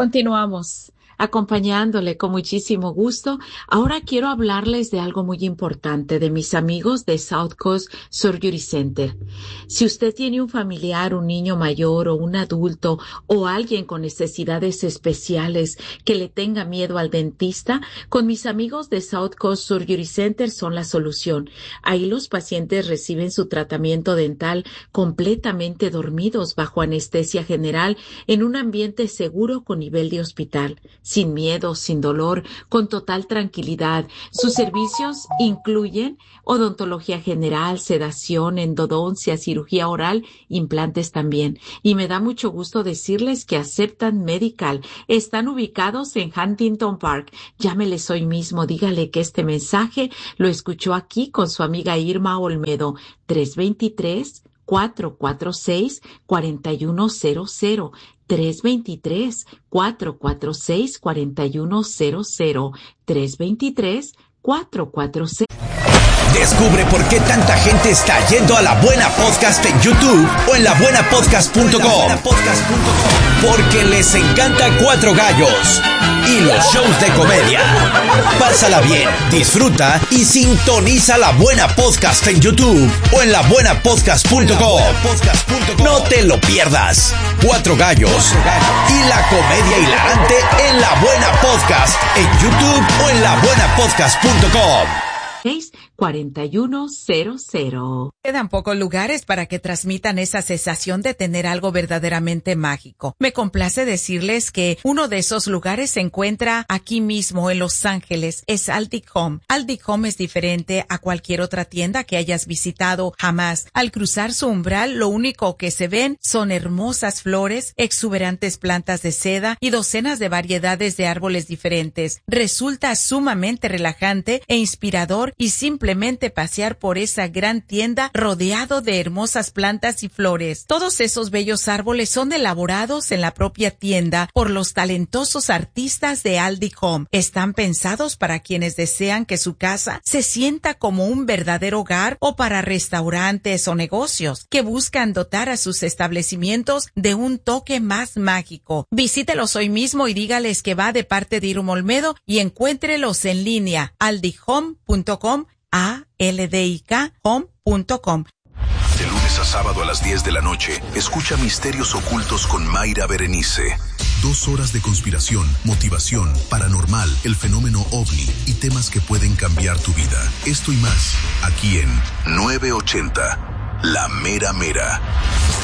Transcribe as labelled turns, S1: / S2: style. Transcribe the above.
S1: Continuamos acompañándole con muchísimo gusto. Ahora quiero hablarles de algo muy importante, de mis amigos de South Coast Surgery Center. Si usted tiene un familiar, un niño mayor o un adulto o alguien con necesidades especiales que le tenga miedo al dentista, con mis amigos de South Coast Surgery Center son la solución. Ahí los pacientes reciben su tratamiento dental completamente dormidos bajo anestesia general en un ambiente seguro con nivel de hospital, sin miedo, sin dolor, con total tranquilidad. Sus servicios incluyen odontología general, sedación, endodoncia, cirugía oral, implantes también. Y me da mucho gusto decirles que aceptan Medical. Están ubicados en Huntington Park. Llámeles hoy mismo, dígale que este mensaje lo escuchó aquí con su amiga Irma Olmedo. 323-446-4100. 323-446-4100. 323-446.
S2: Descubre por qué tanta gente está yendo a La Buena Podcast en YouTube o en labuenapodcast.com. Porque les encanta Cuatro Gallos y los shows de comedia. Pásala bien, disfruta y sintoniza La Buena Podcast en YouTube o en labuenapodcast.com. No te lo pierdas. Cuatro Gallos y la comedia hilarante en La Buena Podcast en YouTube o en labuenapodcast.com.
S1: 4100.
S3: Quedan pocos lugares para que transmitan esa sensación de tener algo verdaderamente mágico. Me complace decirles que uno de esos lugares se encuentra aquí mismo en Los Ángeles. Es Aldi Home. Aldi Home es diferente a cualquier otra tienda que hayas visitado jamás. Al cruzar su umbral, lo único que se ven son hermosas flores, exuberantes plantas de seda y docenas de variedades de árboles diferentes. Resulta sumamente relajante e inspirador y simplemente pasear por esa gran tienda rodeado de hermosas plantas y flores. Todos esos bellos árboles son elaborados en la propia tienda por los talentosos artistas de Aldi Home. Están pensados para quienes desean que su casa se sienta como un verdadero hogar o para restaurantes o negocios que buscan dotar a sus establecimientos de un toque más mágico. Visítelos hoy mismo y dígales que va de parte de Irma Olmedo y encuéntrelos en línea aldihome.com, ALDIK-home.com.
S4: De lunes a sábado a las 10 de la noche, escucha Misterios Ocultos con Mayra Berenice. 2 horas de conspiración, motivación, paranormal, el fenómeno OVNI y temas que pueden cambiar tu vida. Esto y más, aquí en 980, La Mera Mera.